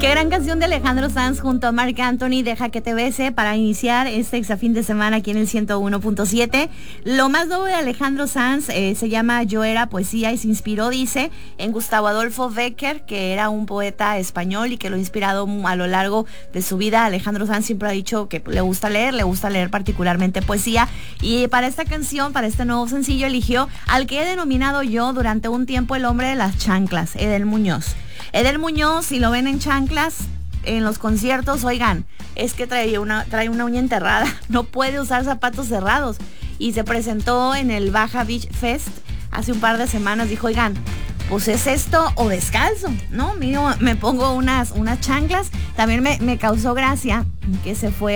Qué gran canción de Alejandro Sanz junto a Marc Anthony, Deja que te bese, para iniciar este exafín de semana aquí en el 101.7. Lo más nuevo de Alejandro Sanz se llama Yo era poesía y se inspiró, dice, en Gustavo Adolfo Bécquer, que era un poeta español y que lo ha inspirado a lo largo de su vida. Alejandro Sanz siempre ha dicho que le gusta leer particularmente poesía, y para esta canción, para este nuevo sencillo, eligió al que he denominado yo durante un tiempo el hombre de las chanclas, Edel Muñoz. Edel Muñoz, si lo ven en chanclas en los conciertos, oigan, es que trae una uña enterrada, no puede usar zapatos cerrados, y se presentó en el Baja Beach Fest hace un par de semanas. Dijo, oigan, pues es esto o descalzo, ¿no? Me pongo unas chanclas. También me causó gracia que se fue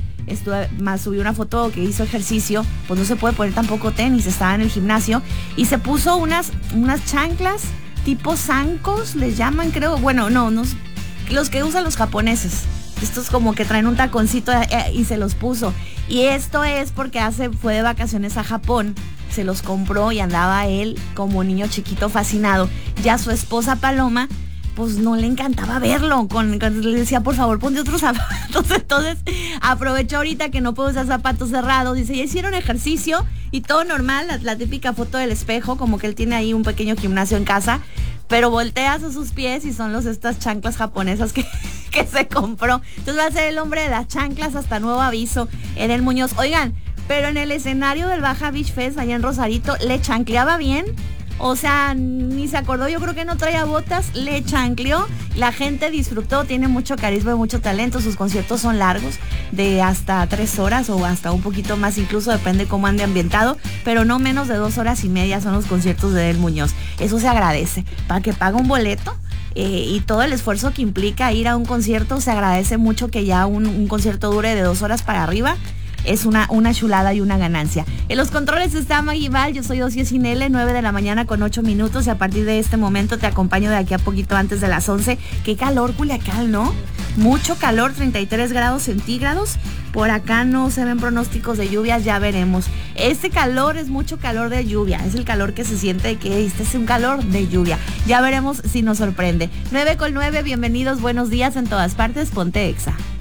subió una foto que hizo ejercicio, pues no se puede poner tampoco tenis, estaba en el gimnasio, y se puso unas chanclas tipo zancos, les llaman, creo. Bueno, no, los que usan los japoneses. Estos como que traen un taconcito y se los puso. Y esto es porque fue de vacaciones a Japón, se los compró y andaba él como niño chiquito fascinado. Ya su esposa Paloma, pues no le encantaba verlo, le decía, por favor, ponte otros zapatos. Entonces aprovechó ahorita que no puede usar zapatos cerrados, dice, ya hicieron ejercicio y todo normal, la típica foto del espejo, como que él tiene ahí un pequeño gimnasio en casa, pero volteas a sus pies y son estas chanclas japonesas que se compró. Entonces va a ser el hombre de las chanclas hasta nuevo aviso, Edel Muñoz. Oigan, pero en el escenario del Baja Beach Fest allá en Rosarito, ¿le chancleaba bien? O sea, ni se acordó, yo creo que no traía botas, le chancleó, la gente disfrutó, tiene mucho carisma y mucho talento. Sus conciertos son largos, de hasta 3 horas o hasta un poquito más, incluso depende cómo ande ambientado, pero no menos de 2 horas y media son los conciertos de Edel Muñoz. Eso se agradece, para que pague un boleto. Y todo el esfuerzo que implica ir a un concierto, se agradece mucho que ya un concierto dure de 2 horas para arriba. Es una chulada y una ganancia. En los controles está Maggie Val, yo soy Ocio Sinele, 9 de la mañana con 8 minutos, y a partir de este momento te acompaño de aquí a poquito antes de las 11. Qué calor, Culiacán, ¿no? Mucho calor, 33 grados centígrados. Por acá no se ven pronósticos de lluvias, ya veremos. Este calor es mucho calor de lluvia, es el calor que se siente que este es un calor de lluvia. Ya veremos si nos sorprende. 9 con 9, bienvenidos, buenos días en todas partes, ponte Exa.